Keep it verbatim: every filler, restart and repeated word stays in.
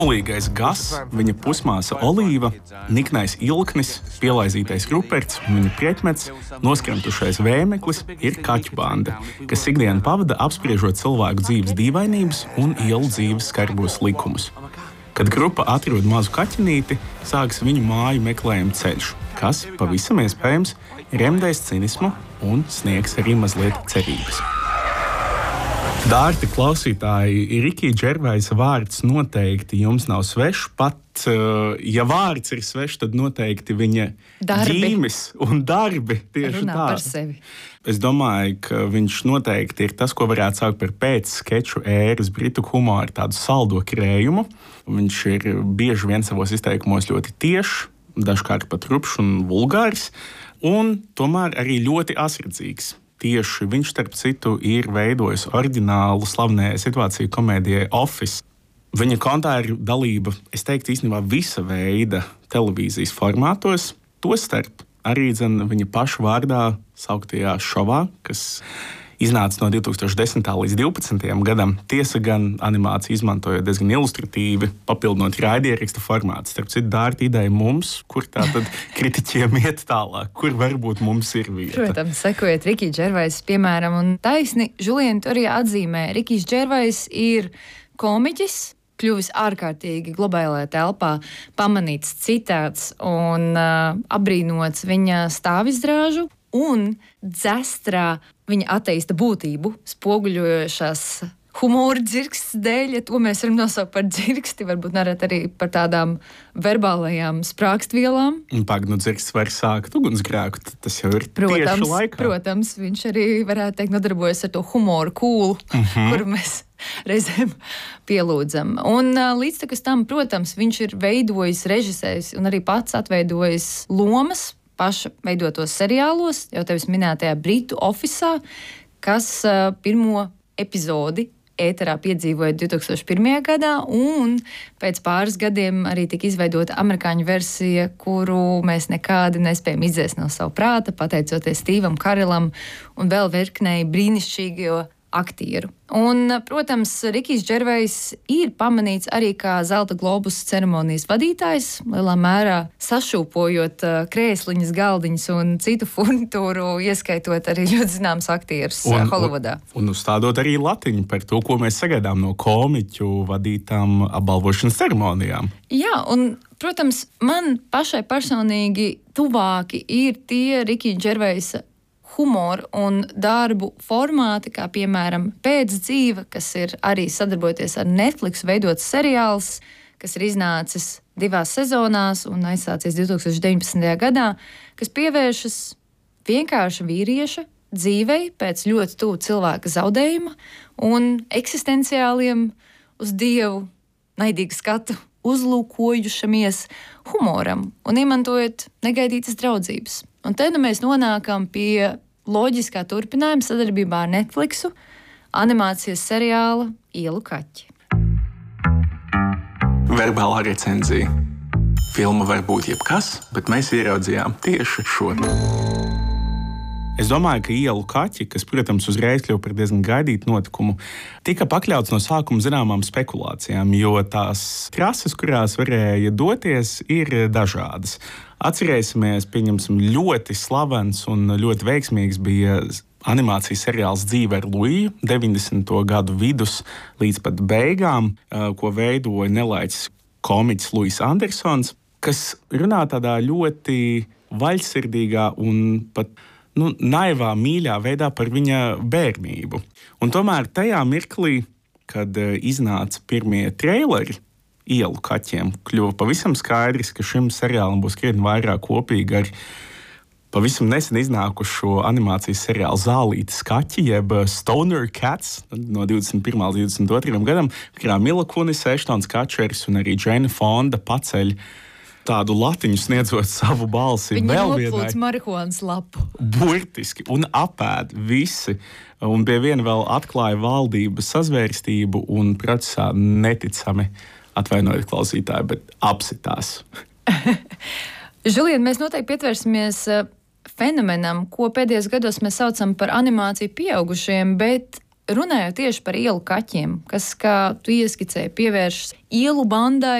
Olīgais Gas, viņa pusmāsa Olīva, niknais Ilknis, pielaizītais Ruperts, viņa priekmets, noskramtušais Vēmeklis ir kaķu banda, kas ikdienu pavada apspriežot cilvēku dzīves dīvainības un ielu dzīves skarbos likumus. Kad grupa atrod mazu kaķinīti, sākas viņu māju meklējuma ceļš, kas, pavisam iespējams, remdēs cinismu un sniegs arī mazliet cerības. Dārti klausītāji, Rikija Džervaisa vārds noteikti jums nav svešs. Pat, ja vārds ir svešs, tad noteikti viņa darbi. ģīmis un darbi tieši runā tā. par sevi. Es domāju, ka viņš noteikti ir tas, ko varētu saukt par pēcskeču ēras britu humoru, tādu saldo krējumu. Viņš ir bieži vien savos izteikumos ļoti tiešs, dažkārt pat rupšs un vulgārs, un tomēr arī ļoti asredzīgs. Tieši viņš, starp citu, ir veidojis oriģinālu slavenajai situāciju komēdijai Office. Viņa kontā ir dalība, es teiktu, īstenībā visa veida televīzijas formātos, tostarp arī dzen viņa paša vārdā sauktajā šovā, kas iznāca no divi tūkstoši desmitā līdz divpadsmitajam gadam. Tiesa gan animāciju izmantojot diezgan ilustratīvi, papildinot raidierakstu formātu. Starp citu, Dārta ideja mums, kur tātad kritiķiem iet tālāk, kur varbūt mums ir vieta. Protams, sekojot Rikija Džervaisa piemēram, un taisni Žuliena arī atzīmē. Rikijs Džervais ir komiķis, kļuvis ārkārtīgi globālajā telpā, pamanīts, citāts un uh, apbrīnots viņa stāvizrāžu un dzestrā viņa ateista būtību, spoguļojošās humora dzirkstes dēļ, ja to mēs varam nosaukt par dzirksti, varbūt nerad arī par tādām verbālajām sprākstvielām. Pag, nu dzirksts var sākt ugunsgrēku, tas jau ir protams, tieši laikā. Protams, viņš arī, varētu teikt, nodarbojas ar to humoru kūlu, uh-huh. kuru mēs reizēm pielūdzam. Un līdztekus tam, protams, viņš ir veidojis, režisējis un arī pats atveidojis lomas, paša veidotos seriālos, jau tevis minētajā Britu Office'ā, kas uh, pirmo epizodi ēterā piedzīvoja divi tūkstoši pirmajā gadā, un pēc pāris gadiem arī tika izveidota amerikāņu versija, kuru mēs nekādi nespējam izdzēst no savu prāta, pateicoties Stevam Carellam un vēl virknei brīnišķīgo aktieru. Un, protams, Rikijs Džervais ir pamanīts arī kā Zelta globusa ceremonijas vadītājs, lielā mērā sašūpojot uh, krēsliņas, galdiņas un citu furnitūru, ieskaitot arī ļoti zināms aktierus uh, Holivudā. Un, un uzstādot arī latiņu par to, ko mēs sagaidām no komiķu vadītām apbalvošanas ceremonijām. Jā, un, protams, man pašai personīgi tuvāki ir tie Rikija Džervaisa humoru un darbu formāti, kā piemēram Pēcdzīve, kas ir arī sadarbojoties ar Netflix veidots seriāls, kas ir iznācis divās sezonās un aizsācies divi tūkstoši deviņpadsmitajā gadā, kas pievēršas vienkārša vīrieša dzīvei pēc ļoti tuvu cilvēka zaudējuma un eksistenciāliem uz Dievu naidīgu skatu uzlūkojušamies humoram un iemantojot negaidītas draudzības. Un te nu mēs nonākam pie loģiskā turpinājuma sadarbībā ar Netflixu animācijas seriāla Ielu kaķi. Verbālā recenzija. Filma var būt jebkas, bet mēs ieraudzījām tieši šo. Es domāju, ka Ielu kaķi, kas, protams, uzreiz kļuva par diezgan gaidītu notikumu, tika pakļauts no sākuma zināmām spekulācijām, jo tās trases, kurās varēja doties, ir dažādas. Atcerēsimies, pieņemsim, ļoti slavens un ļoti veiksmīgs bija animācijas seriāls Dzīve ar Luiju, deviņdesmito gadu vidus līdz pat beigām, ko veidoja nelaiķis komiķis Luis Andersons, kas runā tādā ļoti vaļsirdīgā un pat nu, naivā, mīļā veidā par viņa bērnību. Un tomēr tajā mirklī, kad iznāca pirmie traileri Ielu kaķiem, kļuva pavisam skaidrs, ka šim seriālam būs krietni vairāk kopīgi ar pavisam nesen iznākušo animācijas seriālu Zālītes kaķi, jeb Stoner Cats no divdesmit pirmā līdz divdesmit otrajam gadam, kurā Mila Kunis, Eštons Kačers un arī Džeina Fonda paceļ tādu latiņu sniedzot savu balsi. Viņi vēl noplūc marihuānas lapu. Burtiski un apēd visi. Un pie viena vēl atklāja valdības sazvērstību un procesā neticami, atvainojiet klausītāji, bet apsitās. Žulien, mēs noteikti pietversimies fenomenam, ko pēdējos gados mēs saucam par animāciju pieaugušiem, bet runājot tieši par ielu kaķiem, kas, kā tu ieskicēji, pievēršas ielu bandai,